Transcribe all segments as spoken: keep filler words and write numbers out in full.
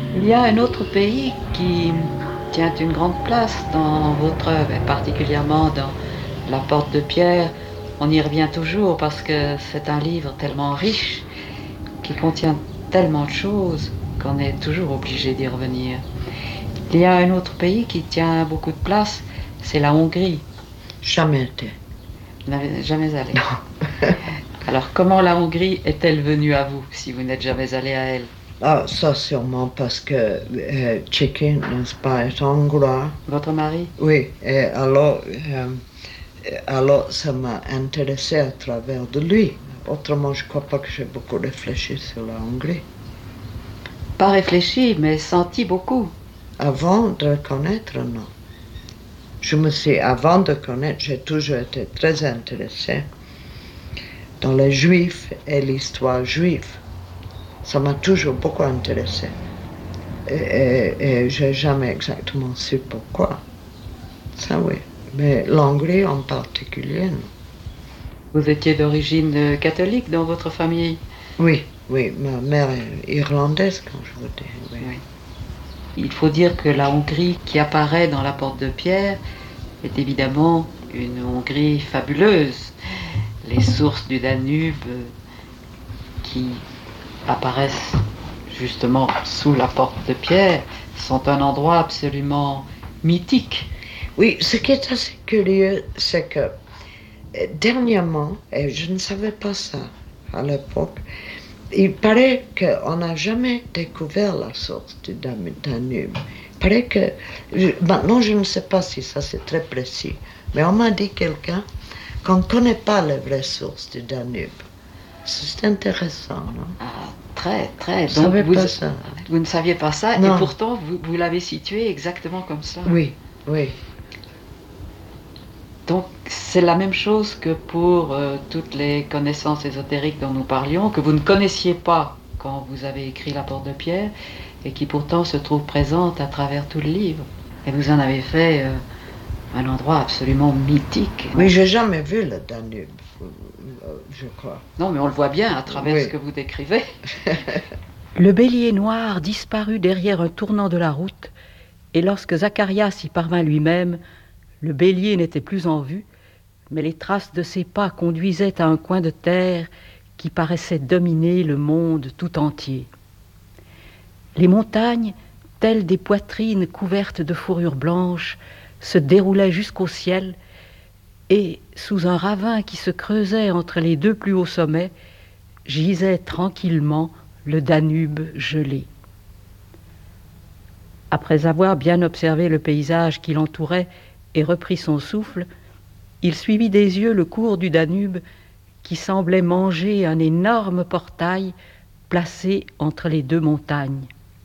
Il y a un autre pays qui tient une grande place dans votre œuvre, et particulièrement dans La Porte de Pierre. On y revient toujours parce que c'est un livre tellement riche, qui contient tellement de choses qu'on est toujours obligé d'y revenir. Il y a un autre pays qui tient beaucoup de place, c'est la Hongrie. Jamais été. Vous n'avez jamais allé? Non. Alors comment la Hongrie est-elle venue à vous, si vous n'êtes jamais allé à elle? Ah, ça sûrement parce que euh, Tchéquie, n'est-ce pas, est hongrois. Votre mari? Oui, et alors, euh, alors ça m'a intéressé à travers de lui. Autrement, je ne crois pas que j'ai beaucoup réfléchi sur la Hongrie. Pas réfléchi, mais senti beaucoup. Avant de connaître, non. Je me suis, avant de connaître, j'ai toujours été très intéressée dans les Juifs et l'histoire juive. Ça m'a toujours beaucoup intéressé. Et, et, et je n'ai jamais exactement su pourquoi. Ça, oui. Mais l'Hongrie en particulier, non. Vous étiez d'origine catholique dans votre famille? Oui, oui. Ma mère est irlandaise, quand je vous dis. Oui. Oui. Il faut dire que la Hongrie qui apparaît dans La Porte de Pierre est évidemment une Hongrie fabuleuse. Les sources du Danube qui apparaissent justement sous La Porte de Pierre sont un endroit absolument mythique. Oui, ce qui est assez curieux, c'est que dernièrement, et je ne savais pas ça à l'époque, il paraît qu'on n'a jamais découvert la source du Danube. Il paraît que, maintenant je ne sais pas si ça c'est très précis, mais on m'a dit quelqu'un qu'on ne connaît pas les vraies sources du Danube. C'est intéressant, non? Ah, très, très. Je ne savais vous, pas ça. Vous ne saviez pas ça, non. Et pourtant vous, vous l'avez situé exactement comme ça. Oui, oui. Donc c'est la même chose que pour euh, toutes les connaissances ésotériques dont nous parlions, que vous ne connaissiez pas quand vous avez écrit La Porte de Pierre, et qui pourtant se trouvent présentes à travers tout le livre. Et vous en avez fait euh, un endroit absolument mythique. Oui, j'ai jamais vu le Danube, je crois. Non, mais on le voit bien à travers oui. ce que vous décrivez. Le bélier noir disparut derrière un tournant de la route, et lorsque Zacharias y parvint lui-même, le bélier n'était plus en vue, mais les traces de ses pas conduisaient à un coin de terre qui paraissait dominer le monde tout entier. Les montagnes, telles des poitrines couvertes de fourrure blanche, se déroulaient jusqu'au ciel, et, sous un ravin qui se creusait entre les deux plus hauts sommets, gisait tranquillement le Danube gelé. Après avoir bien observé le paysage qui l'entourait et reprit son souffle, il suivit des yeux le cours du Danube qui semblait manger un énorme portail placé entre les deux montagnes.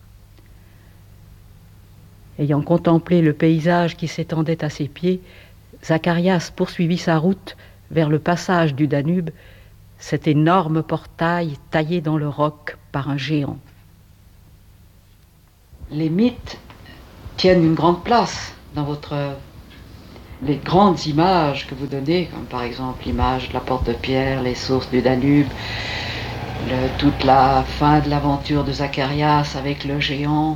Ayant contemplé le paysage qui s'étendait à ses pieds, Zacharias poursuivit sa route vers le passage du Danube, cet énorme portail taillé dans le roc par un géant. Les mythes tiennent une grande place dans votre œuvre. Les grandes images que vous donnez, comme par exemple l'image de La Porte de Pierre, les sources du Danube, le, toute la fin de l'aventure de Zacharias avec le géant,